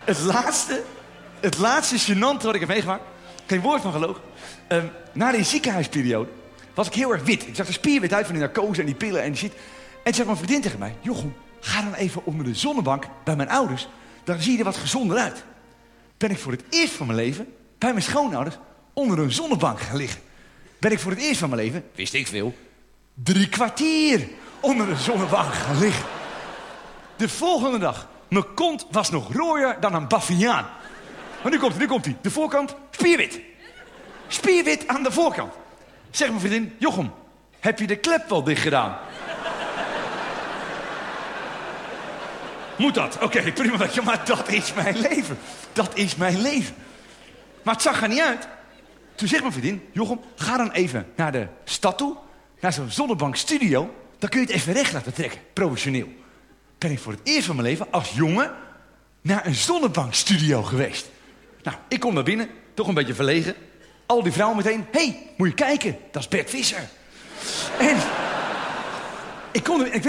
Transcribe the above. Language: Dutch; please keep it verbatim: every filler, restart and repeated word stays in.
Het laatste, het laatste gênante wat ik heb meegemaakt. Geen woord van gelogen. Um, na die ziekenhuisperiode was ik heel erg wit. Ik zag er spierwit uit van die narcose en die pillen en die shit. En toen zei mijn vriendin tegen mij... Jochem, ga dan even onder de zonnebank bij mijn ouders. Dan zie je er wat gezonder uit. Ben ik voor het eerst van mijn leven bij mijn schoonouders onder een zonnebank gaan liggen. Ben ik voor het eerst van mijn leven, wist ik veel, drie kwartier onder een zonnebank gaan liggen. De volgende dag, mijn kont was nog rooier dan een baviaan. Maar nu komt hij, nu komt hij. De voorkant, spierwit. Spierwit aan de voorkant. Zeg mijn vriendin, Jochem, heb je de klep wel dicht gedaan? Moet dat? Oké, okay, prima. Ja, maar dat is mijn leven. Dat is mijn leven. Maar het zag er niet uit. Toen zegt mijn vriendin, Jochem, ga dan even naar de stad toe. Naar zo'n zonnebankstudio. Dan kun je het even recht laten trekken. Professioneel. Ben ik voor het eerst van mijn leven als jongen naar een zonnebankstudio geweest. Nou, ik kom naar binnen. Toch een beetje verlegen. Al die vrouwen meteen. Hé, hey, moet je kijken. Dat is Bert Visser. En ik kon er... Ik